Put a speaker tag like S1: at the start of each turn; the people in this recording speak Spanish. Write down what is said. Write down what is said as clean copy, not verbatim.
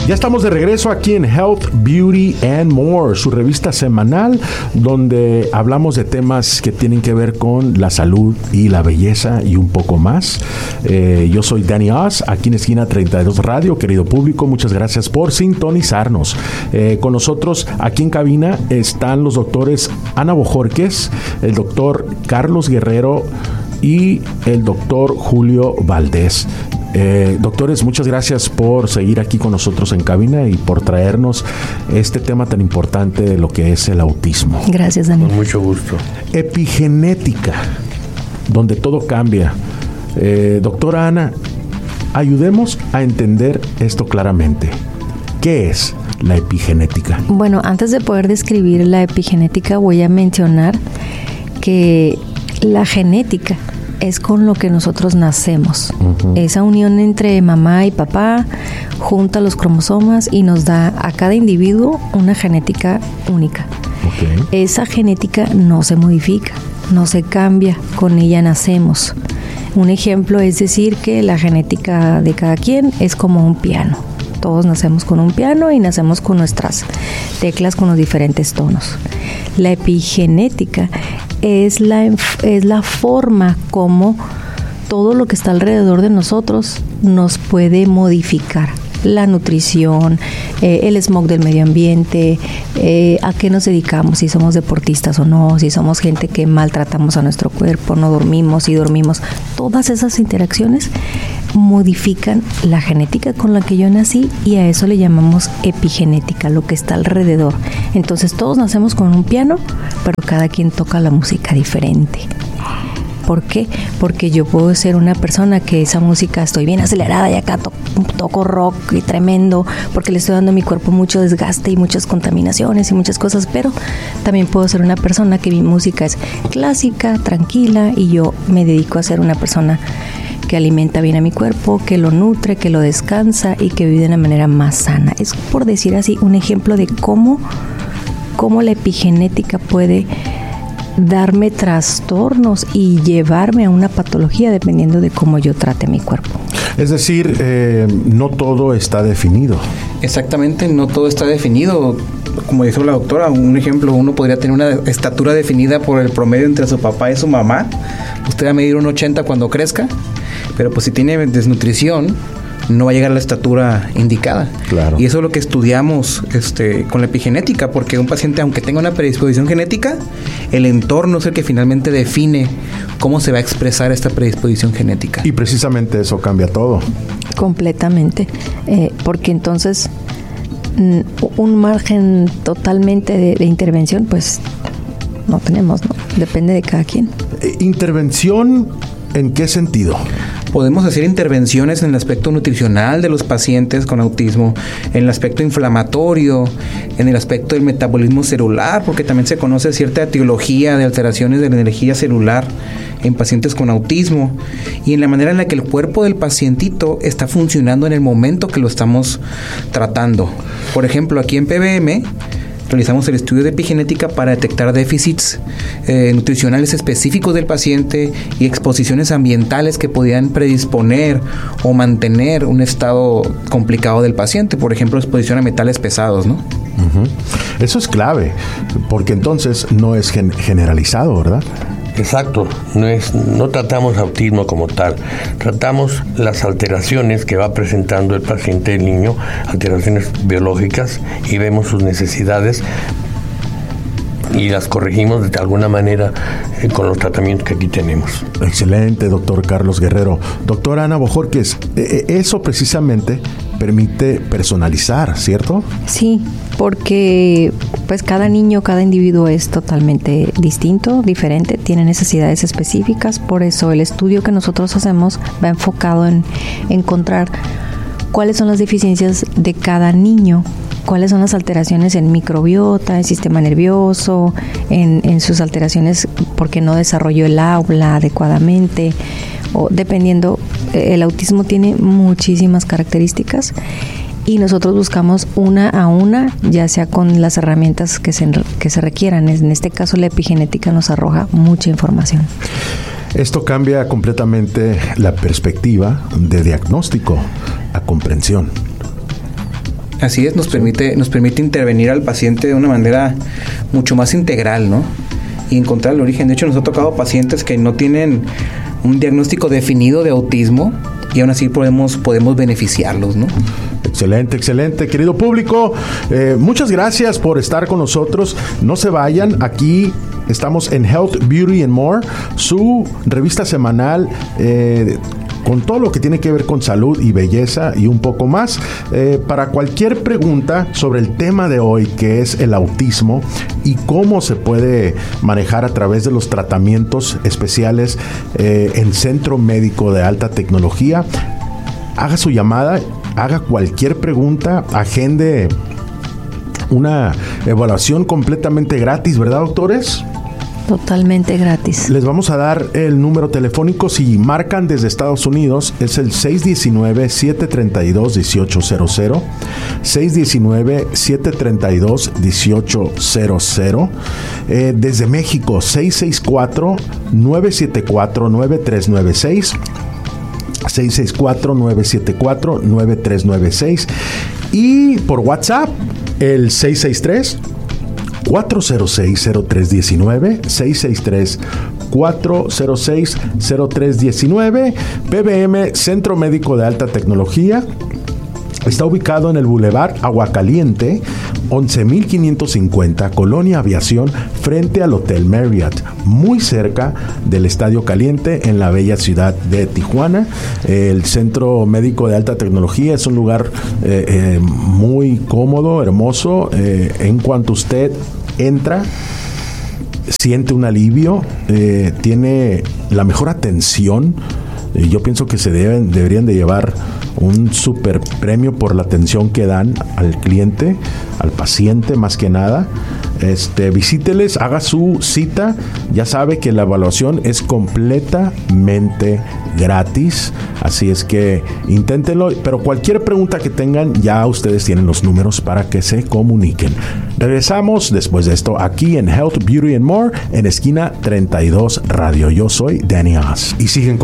S1: Ya estamos de regreso aquí en Health, Beauty and More, su revista semanal donde hablamos de temas que tienen que ver con la salud y la belleza y un poco más. Yo soy Danny Oz, aquí en Esquina 32 Radio. Querido público, muchas gracias por sintonizarnos. Con nosotros aquí en cabina están los doctores Ana Bojorquez, el doctor Carlos Guerrero y el doctor Julio Valdés. Doctores, muchas gracias por seguir aquí con nosotros en cabina y por traernos este tema tan importante de lo que es el autismo.
S2: Gracias, Daniel.
S3: Con mucho gusto.
S1: Epigenética, donde todo cambia. Doctora Ana, ayudemos a entender esto claramente. ¿Qué es la epigenética?
S2: Bueno, antes de poder describir la epigenética, voy a mencionar que la genética es con lo que nosotros nacemos. Uh-huh. Esa unión entre mamá y papá junta los cromosomas y nos da a cada individuo una genética única. Okay. Esa genética no se modifica, no se cambia, con ella nacemos. Un ejemplo es decir que la genética de cada quien es como un piano. Todos nacemos con un piano y nacemos con nuestras teclas con los diferentes tonos. La epigenética es la forma como todo lo que está alrededor de nosotros nos puede modificar. La nutrición, el smog del medio ambiente, a qué nos dedicamos, si somos deportistas o no, si somos gente que maltratamos a nuestro cuerpo, no dormimos, si dormimos. Todas esas interacciones modifican la genética con la que yo nací y a eso le llamamos epigenética, lo que está alrededor. Entonces todos nacemos con un piano, pero cada quien toca la música diferente. ¿Por qué? Porque yo puedo ser una persona que esa música estoy bien acelerada y acá toco rock y tremendo porque le estoy dando a mi cuerpo mucho desgaste y muchas contaminaciones y muchas cosas, pero también puedo ser una persona que mi música es clásica, tranquila y yo me dedico a ser una persona que alimenta bien a mi cuerpo, que lo nutre, que lo descansa y que vive de una manera más sana. Es, por decir así, un ejemplo de cómo la epigenética puede darme trastornos y llevarme a una patología dependiendo de cómo yo trate mi cuerpo.
S1: Es decir, no todo está definido.
S4: Exactamente, no todo está definido. Como dijo la doctora, un ejemplo, uno podría tener una estatura definida por el promedio entre su papá y su mamá. Usted va a medir 1.80 cuando crezca, pero pues si tiene desnutrición, no va a llegar a la estatura indicada.
S1: Claro.
S4: Y eso es lo que estudiamos con la epigenética, porque un paciente, aunque tenga una predisposición genética, el entorno es el que finalmente define cómo se va a expresar esta predisposición genética.
S1: Y precisamente eso cambia todo.
S2: Completamente. Porque entonces un margen totalmente de intervención, pues no tenemos, ¿no? Depende de cada quien.
S1: ¿Intervención en qué sentido?
S4: Podemos hacer intervenciones en el aspecto nutricional de los pacientes con autismo, en el aspecto inflamatorio, en el aspecto del metabolismo celular, porque también se conoce cierta etiología de alteraciones de la energía celular en pacientes con autismo, y en la manera en la que el cuerpo del pacientito está funcionando en el momento que lo estamos tratando. Por ejemplo, aquí en PBM realizamos el estudio de epigenética para detectar déficits nutricionales específicos del paciente y exposiciones ambientales que podían predisponer o mantener un estado complicado del paciente, por ejemplo, exposición a metales pesados, ¿no?
S1: Uh-huh. Eso es clave, porque entonces no es generalizado, ¿verdad?
S3: Exacto, no tratamos autismo como tal, tratamos las alteraciones que va presentando el paciente, el niño, alteraciones biológicas, y vemos sus necesidades y las corregimos de alguna manera con los tratamientos que aquí tenemos.
S1: Excelente, doctor Carlos Guerrero. Doctora Ana Bojorquez, eso precisamente permite personalizar, ¿cierto?
S2: Sí, porque pues cada niño, cada individuo es totalmente distinto, diferente, tiene necesidades específicas, por eso el estudio que nosotros hacemos va enfocado en encontrar cuáles son las deficiencias de cada niño, cuáles son las alteraciones en microbiota, en sistema nervioso, en sus alteraciones porque no desarrolló el habla adecuadamente, o dependiendo, el autismo tiene muchísimas características y nosotros buscamos una a una, ya sea con las herramientas que se requieran. En este caso la epigenética nos arroja mucha información.
S1: Esto cambia completamente la perspectiva de diagnóstico a comprensión.
S4: Así es, nos permite intervenir al paciente de una manera mucho más integral, ¿no? Y encontrar el origen. De hecho, nos ha tocado pacientes que no tienen un diagnóstico definido de autismo y aún así podemos beneficiarlos, ¿no?
S1: Excelente, excelente. Querido público, muchas gracias por estar con nosotros. No se vayan, aquí estamos en Health, Beauty and More, su revista semanal con todo lo que tiene que ver con salud y belleza y un poco más. Para cualquier pregunta sobre el tema de hoy, que es el autismo y cómo se puede manejar a través de los tratamientos especiales en Centro Médico de Alta Tecnología, haga su llamada, haga cualquier pregunta, agende una evaluación completamente gratis, ¿verdad, doctores?
S2: Totalmente gratis.
S1: Les vamos a dar el número telefónico. Si marcan desde Estados Unidos, es el 619-732-1800. 619-732-1800. Desde México, 664-974-9396. 664-974-9396. Y por WhatsApp, el 663-406-0319, 663-406-0319. PBM, Centro Médico de Alta Tecnología. Está ubicado en el Boulevard Aguacaliente, 11,550, Colonia Aviación, frente al Hotel Marriott, muy cerca del Estadio Caliente, en la bella ciudad de Tijuana. El Centro Médico de Alta Tecnología es un lugar muy cómodo, hermoso. En cuanto usted entra, siente un alivio, tiene la mejor atención. Yo pienso que deberían de llevar un super premio por la atención que dan al cliente, al paciente más que nada. Visíteles, haga su cita. Ya sabe que la evaluación es completamente gratis, así es que inténtenlo, pero cualquier pregunta que tengan, ya ustedes tienen los números para que se comuniquen. Regresamos después de esto aquí en Health, Beauty and More, en esquina 32 Radio. Yo soy Danny Oz y siguen con